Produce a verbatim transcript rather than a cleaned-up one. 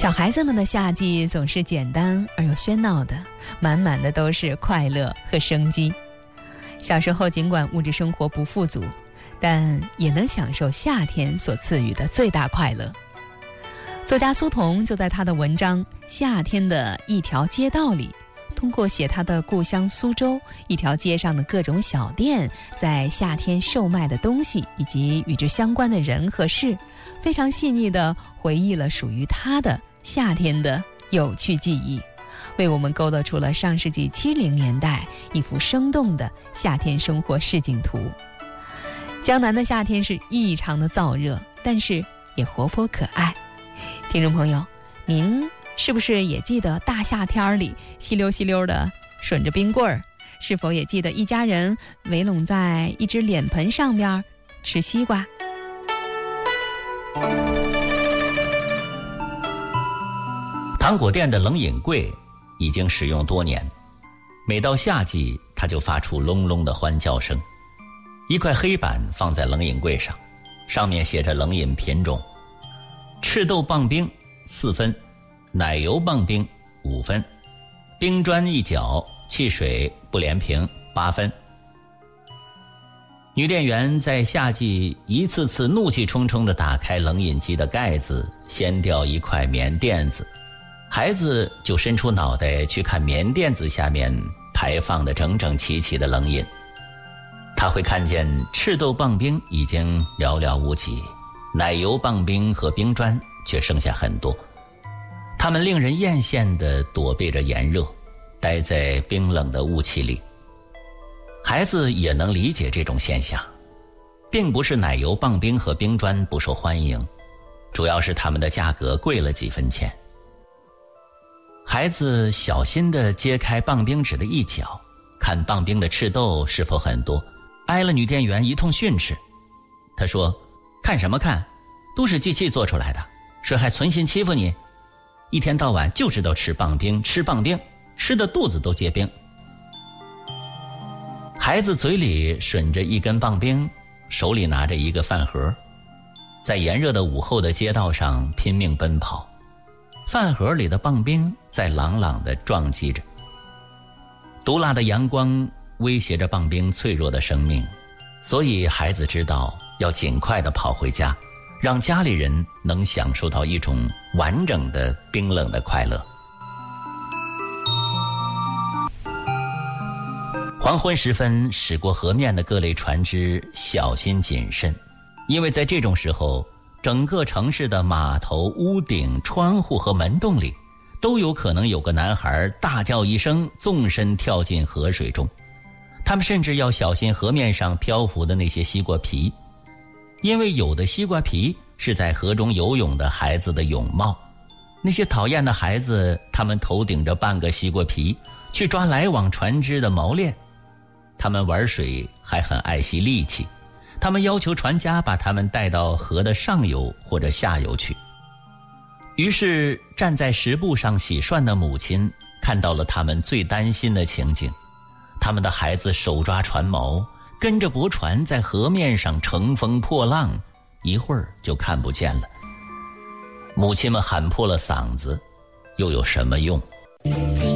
小孩子们的夏季总是简单而又喧闹的，满满的都是快乐和生机。小时候尽管物质生活不富足，但也能享受夏天所赐予的最大快乐。作家苏童就在他的文章《夏天的一条街道》里，通过写他的故乡苏州一条街上的各种小店在夏天售卖的东西以及与之相关的人和事，非常细腻地回忆了属于他的夏天的有趣记忆，为我们勾勒出了上世纪七零年代一幅生动的夏天生活市景图。江南的夏天是异常的燥热，但是也活泼可爱。听众朋友，您是不是也记得大夏天里稀溜稀溜的吮着冰棍儿？是否也记得一家人围拢在一只脸盆上面吃西瓜？ 糖果店的冷饮柜已经使用多年，每到夏季它就发出隆隆的欢叫声。一块黑板放在冷饮柜上，上面写着冷饮品种：赤豆棒冰四分，奶油棒冰五分，冰砖一角，汽水不连瓶八分。女店员在夏季一次次怒气冲冲地打开冷饮机的盖子，掀掉一块棉垫子，孩子就伸出脑袋去看棉垫子下面排放的整整齐齐的冷饮。他会看见赤豆棒冰已经寥寥无几，奶油棒冰和冰砖却剩下很多。它们令人艳羡地躲避着炎热，待在冰冷的雾气里。孩子也能理解这种现象，并不是奶油棒冰和冰砖不受欢迎，主要是它们的价格贵了几分钱。孩子小心地揭开棒冰纸的一角，看棒冰的赤豆是否很多，挨了女店员一通训斥。他说：看什么看，都是机器做出来的，谁还存心欺负你？一天到晚就知道吃棒冰吃棒冰，吃的肚子都结冰。孩子嘴里吮着一根棒冰，手里拿着一个饭盒，在炎热的午后的街道上拼命奔跑，饭盒里的棒冰在朗朗地撞击着。毒辣的阳光威胁着棒冰脆弱的生命，所以孩子知道要尽快地跑回家，让家里人能享受到一种完整的冰冷的快乐。黄昏时分，驶过河面的各类船只小心谨慎，因为在这种时候，整个城市的码头、屋顶、窗户和门洞里都有可能有个男孩大叫一声，纵身跳进河水中。他们甚至要小心河面上漂浮的那些西瓜皮，因为有的西瓜皮是在河中游泳的孩子的泳帽。那些讨厌的孩子，他们头顶着半个西瓜皮去抓来往船只的锚链。他们玩水还很爱惜力气，他们要求船家把他们带到河的上游或者下游去。于是站在石埠上洗涮的母亲看到了他们最担心的情景，他们的孩子手抓船锚，跟着驳船在河面上乘风破浪，一会儿就看不见了。母亲们喊破了嗓子，又有什么用？